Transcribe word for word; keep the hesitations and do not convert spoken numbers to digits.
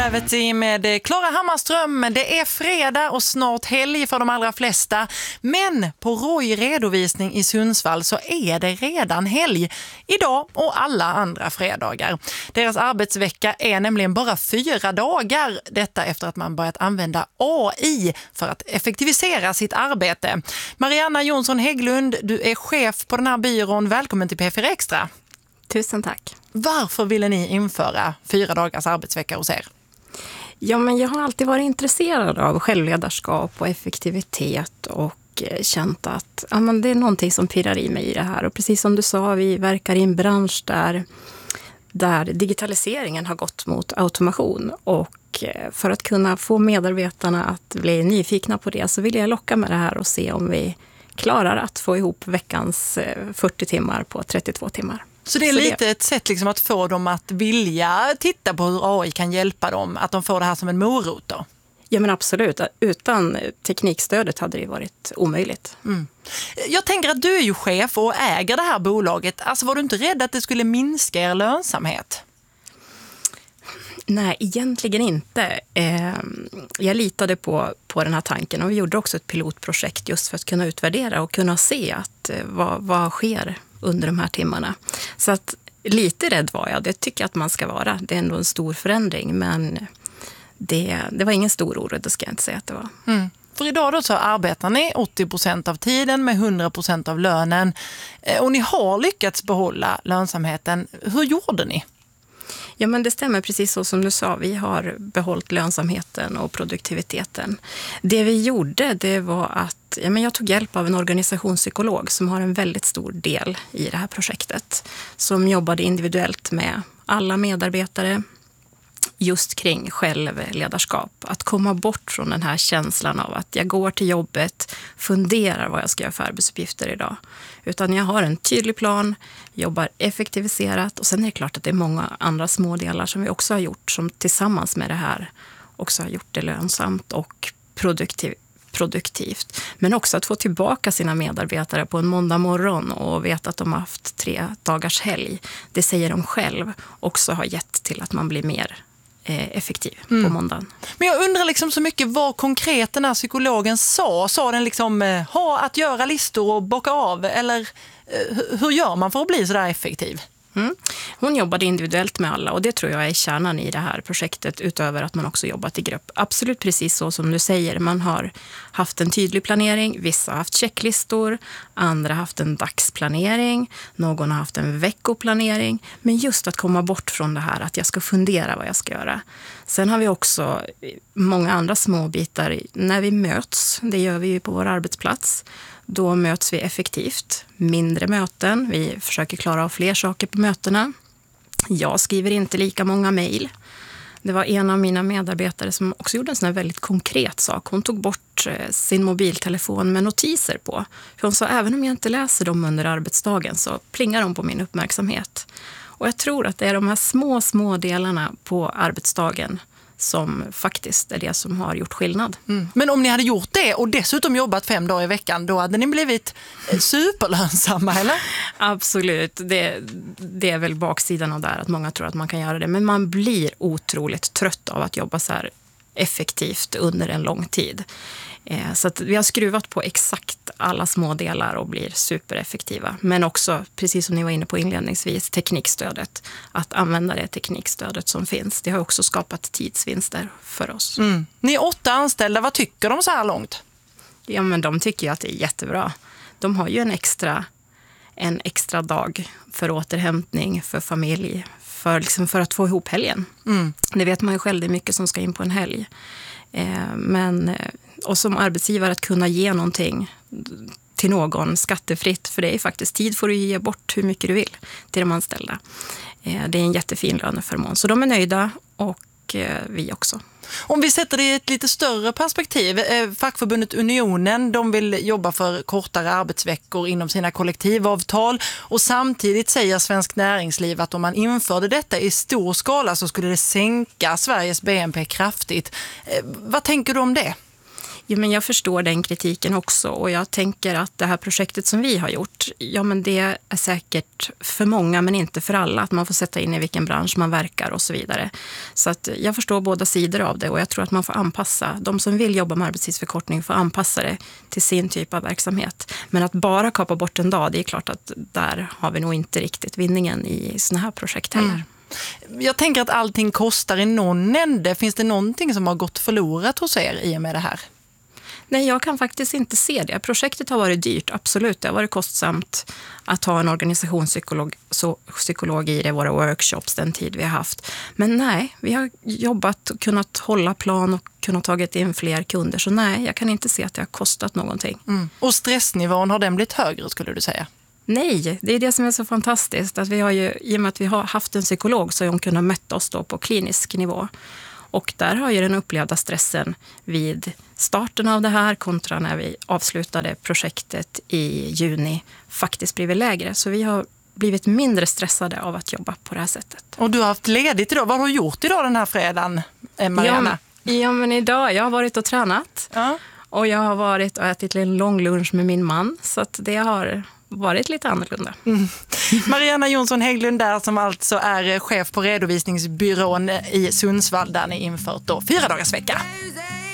Med Klara Hammarström. Det är fredag och snart helg för de allra flesta. Men på Roy redovisning i Sundsvall så är det redan helg idag och alla andra fredagar. Deras arbetsvecka är nämligen bara fyra dagar. Detta efter att man börjat använda A I för att effektivisera sitt arbete. Marianna Jonsson Hägglund, du är chef på den här byrån. Välkommen till P fyra Extra. Tusen tack. Varför ville ni införa fyra dagars arbetsvecka hos er? Ja, men jag har alltid varit intresserad av självledarskap och effektivitet och känt att ja, men det är någonting som pirrar i mig i det här. Och precis som du sa, vi verkar i en bransch där, där digitaliseringen har gått mot automation. Och för att kunna få medarbetarna att bli nyfikna på det så vill jag locka med det här och se om vi klarar att få ihop veckans fyrtio timmar på trettiotvå timmar. Så det är lite ett sätt liksom att få dem att vilja titta på hur A I kan hjälpa dem, att de får det här som en morot då? Ja, men absolut. Utan teknikstödet hade det varit omöjligt. Mm. Jag tänker att du är ju chef och äger det här bolaget. Alltså var du inte rädd att det skulle minska er lönsamhet? Nej, egentligen inte. Jag litade på, på den här tanken och vi gjorde också ett pilotprojekt just för att kunna utvärdera och kunna se att vad, vad sker under de här timmarna. Så att lite rädd var jag, det tycker jag att man ska vara. Det är ändå en stor förändring, men det, det var ingen stor oro, det ska jag inte säga att det var. Mm. För idag då så arbetar ni åttio procent av tiden med hundra procent av lönen och ni har lyckats behålla lönsamheten. Hur gjorde ni? Ja, men det stämmer precis så som du sa. Vi har behållit lönsamheten och produktiviteten. Det vi gjorde, det var att ja, men jag tog hjälp av en organisationspsykolog som har en väldigt stor del i det här projektet. Som jobbade individuellt med alla medarbetare just kring självledarskap. Att komma bort från den här känslan av att jag går till jobbet, funderar vad jag ska göra för arbetsuppgifter idag. Utan jag har en tydlig plan, jobbar effektiviserat och sen är det klart att det är många andra små delar som vi också har gjort som tillsammans med det här också har gjort det lönsamt och produktiv, produktivt. Men också att få tillbaka sina medarbetare på en måndag morgon och veta att de har haft tre dagars helg. Det säger de själv också har gett till att man blir mer effektiv mm. på måndagen. Men jag undrar liksom så mycket vad konkret den här psykologen sa. Sa den liksom ha att göra listor och bocka av? Eller hur gör man för att bli så där effektiv? Mm. Hon jobbade individuellt med alla och det tror jag är kärnan i det här projektet utöver att man också jobbat i grupp. Absolut precis så som du säger. Man har haft en tydlig planering. Vissa har haft checklistor. Andra har haft en dagsplanering. Någon har haft en veckoplanering. Men just att komma bort från det här att jag ska fundera vad jag ska göra. Sen har vi också många andra små bitar när vi möts. Det gör vi ju på vår arbetsplats. Då möts vi effektivt, mindre möten. Vi försöker klara av fler saker på mötena. Jag skriver inte lika många mejl. Det var en av mina medarbetare som också gjorde en sån här väldigt konkret sak. Hon tog bort sin mobiltelefon med notiser på. För hon sa, även om jag inte läser dem under arbetsdagen så plingar de på min uppmärksamhet. Och jag tror att det är de här små, små delarna på arbetsdagen som faktiskt är det som har gjort skillnad. Mm. Men om ni hade gjort det och dessutom jobbat fem dagar i veckan, då hade ni blivit superlönsamma, eller? Absolut. Det, det är väl baksidan av det här, att många tror att man kan göra det. Men man blir otroligt trött av att jobba så här effektivt under en lång tid. Så att vi har skruvat på exakt alla små delar och blir supereffektiva. Men också, precis som ni var inne på inledningsvis, teknikstödet. Att använda det teknikstödet som finns. Det har också skapat tidsvinster för oss. Mm. Ni är åtta anställda. Vad tycker de så här långt? Ja, men de tycker ju att det är jättebra. De har ju en extra, en extra dag för återhämtning, för familj, för, liksom för att få ihop helgen. Mm. Det vet man ju själv, det är mycket som ska in på en helg. Eh, men... Och som arbetsgivare att kunna ge någonting till någon skattefritt. För det är faktiskt tid får du ge bort hur mycket du vill till de anställda. Det är en jättefin löneförmån. Så de är nöjda och vi också. Om vi sätter det i ett lite större perspektiv. Fackförbundet Unionen, de vill jobba för kortare arbetsveckor inom sina kollektivavtal. Och samtidigt säger Svensk Näringsliv att om man införde detta i stor skala så skulle det sänka Sveriges B N P kraftigt. Vad tänker du om det? Ja, men jag förstår den kritiken också och jag tänker att det här projektet som vi har gjort, ja men det är säkert för många men inte för alla, att man får sätta in i vilken bransch man verkar och så vidare. Så att jag förstår båda sidor av det och jag tror att man får anpassa, de som vill jobba med arbetstidsförkortning får anpassa det till sin typ av verksamhet. Men att bara kapa bort en dag, det är klart att där har vi nog inte riktigt vinningen i såna här projekt heller. Mm. Jag tänker att allting kostar i någon ände. Finns det någonting som har gått förlorat hos er i och med det här? Nej, jag kan faktiskt inte se det. Projektet har varit dyrt, absolut. Det har varit kostsamt att ha en organisationspsykolog så, psykolog i det, våra workshops, den tid vi har haft. Men nej, vi har jobbat och kunnat hålla plan och kunnat tagit in fler kunder. Så nej, jag kan inte se att det har kostat någonting. Mm. Och stressnivån, har den blivit högre skulle du säga? Nej, det är det som är så fantastiskt. Att vi har ju, i och med att vi har haft en psykolog så har hon kunnat möta oss då på klinisk nivå. Och där har ju den upplevda stressen vid starten av det här kontra när vi avslutade projektet i juni faktiskt blivit lägre. Så vi har blivit mindre stressade av att jobba på det här sättet. Och du har haft ledigt idag. Vad har du gjort idag den här fredagen, Mariana? Ja, ja men idag, jag har varit och tränat. Ja. Och jag har varit och ätit en lång lunch med min man. Så att det har varit lite annorlunda. Mm. Mariana Jonsson Hägglund där som alltså är chef på redovisningsbyrån i Sundsvall där ni infört då fyra dagars vecka.